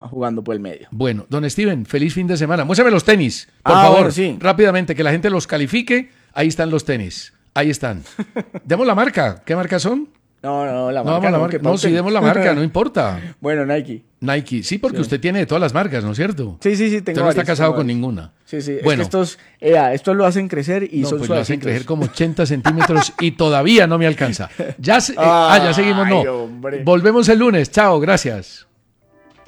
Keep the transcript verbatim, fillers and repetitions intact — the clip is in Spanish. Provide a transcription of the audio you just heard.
jugando por el medio. Bueno, don Steven, feliz fin de semana. Muéstrame los tenis, por Ah, favor, bueno, sí. rápidamente, que la gente los califique. Ahí están los tenis, ahí están. Demos la marca, ¿qué marca son? No, no, la No, marca damos la no, marca. que No, sí, pauten. demos la marca, no importa. Bueno, Nike. Nike, sí, porque Sí. usted tiene de todas las marcas, ¿no es cierto? Sí, sí, sí, tengo Usted no está varias, casado tengo con varias. ninguna. Sí, sí, Bueno. es que estos, eh, estos lo hacen crecer y No, son pues lo hacen suavecitos. crecer como ochenta centímetros y todavía no me alcanza. Ya, se- eh, ah, ya seguimos, no. Ay, hombre. Volvemos el lunes. Chao, gracias.